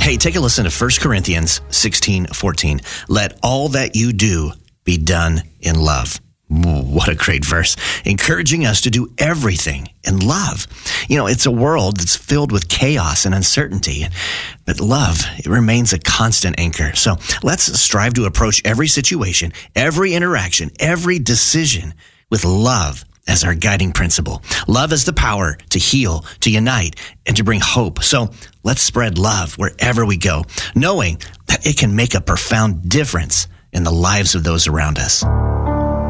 Hey, take a listen to 1 Corinthians 16:14. Let all that you do be done in love. What a great verse, encouraging us to do everything in love. You know, it's a world that's filled with chaos and uncertainty, but love, it remains a constant anchor. So let's strive to approach every situation, every interaction, every decision with love as our guiding principle. Love has the power to heal, to unite, and to bring hope. So let's spread love wherever we go, knowing that it can make a profound difference in the lives of those around us.